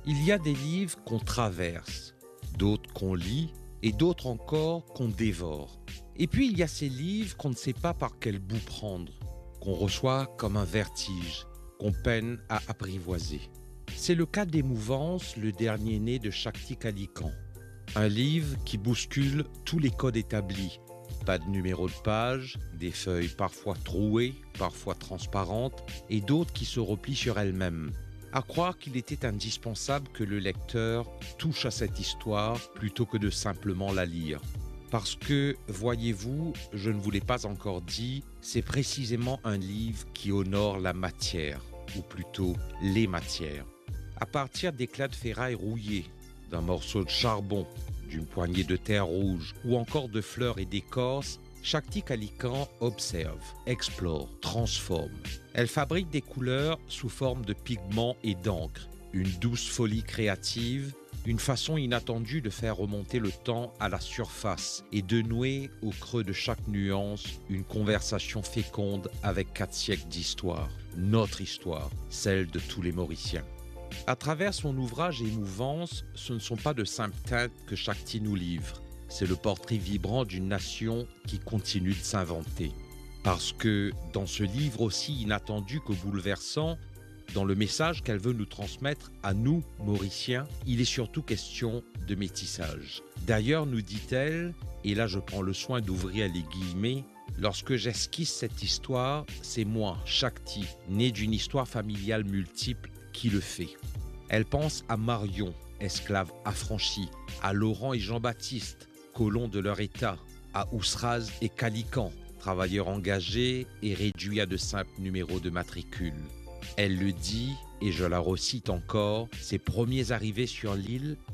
Il y a des livres qu'on traverse, d'autres qu'on lit et d'autres encore qu'on dévore. Et puis il y a ces livres qu'on ne sait pas par quel bout prendre, qu'on reçoit comme un vertige, qu'on peine à apprivoiser. C'est le cas d'Émouvance, le dernier né de Shakti Kalikan. Un livre qui bouscule tous les codes établis. Pas de numéro de page, des feuilles parfois trouées, parfois transparentes, et d'autres qui se replient sur elles-mêmes. À croire qu'il était indispensable que le lecteur touche à cette histoire plutôt que de simplement la lire. Parce que, voyez-vous, je ne vous l'ai pas encore dit, c'est précisément un livre qui honore la matière, ou plutôt les matières. À partir d'éclats de ferraille rouillés, d'un morceau de charbon, d'une poignée de terre rouge ou encore de fleurs et d'écorce, Shakti Kalikan observe, explore, transforme. Elle fabrique des couleurs sous forme de pigments et d'encre, une douce folie créative, une façon inattendue de faire remonter le temps à la surface et de nouer au creux de chaque nuance une conversation féconde avec 4 siècles d'histoire, notre histoire, celle de tous les Mauriciens. À travers son ouvrage Émouvance, ce ne sont pas de simples teintes que Shakti nous livre. C'est le portrait vibrant d'une nation qui continue de s'inventer. Parce que dans ce livre aussi inattendu que bouleversant, dans le message qu'elle veut nous transmettre à nous, Mauriciens, il est surtout question de métissage. D'ailleurs, nous dit-elle, et là je prends le soin d'ouvrir les guillemets, lorsque j'esquisse cette histoire, c'est moi, Shakti, né d'une histoire familiale multiple, qui le fait. Elle pense à Marion, esclave affranchie, à Laurent et Jean-Baptiste, colons de leur état, à Ousraz et Kalikan, travailleurs engagés et réduits à de simples numéros de matricule. Elle le dit, et je la recite encore, ses premiers arrivés sur l'île